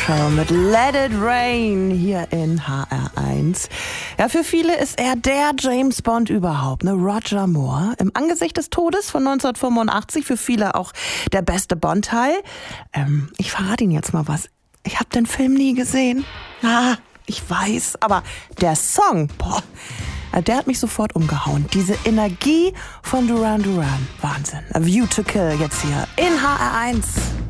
Show mit Let It Rain hier in HR1. Ja, für viele ist er der James Bond überhaupt, ne? Roger Moore. Im Angesicht des Todes von 1985 für viele auch der beste Bond-Teil. Ich verrate Ihnen jetzt mal was. Ich habe den Film nie gesehen. Ich weiß, aber der Song, der hat mich sofort umgehauen. Diese Energie von Duran Duran. Wahnsinn. A View to Kill jetzt hier in HR1.